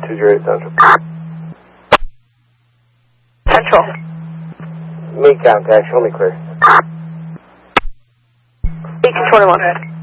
208 Central. Central. Me contact, show me clear. Beacon 21.